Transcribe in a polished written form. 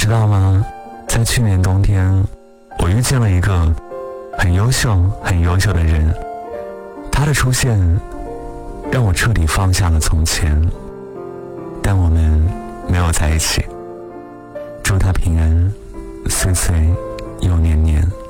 知道吗？在去年冬天，我遇见了一个很优秀的人，他的出现让我彻底放下了从前，但我们没有在一起。祝他平安，岁岁又年年。